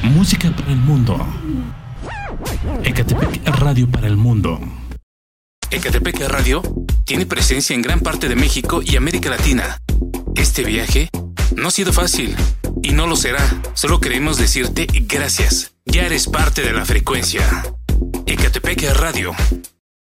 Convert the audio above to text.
Música para el mundo. Ecatepec Radio para el mundo. Ecatepec Radio tiene presencia en gran parte de México y América Latina. Este viaje no ha sido fácil y no lo será. Solo queremos decirte gracias. Ya eres parte de la frecuencia. Ecatepec Radio.